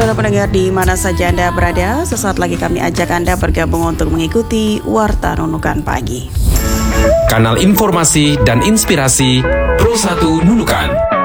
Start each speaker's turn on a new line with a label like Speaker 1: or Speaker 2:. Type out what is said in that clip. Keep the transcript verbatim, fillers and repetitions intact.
Speaker 1: Halo pendengar di mana saja Anda berada, sesaat lagi kami ajak Anda bergabung untuk mengikuti Warta Nunukan Pagi.
Speaker 2: Kanal informasi dan inspirasi Pro satu Nunukan.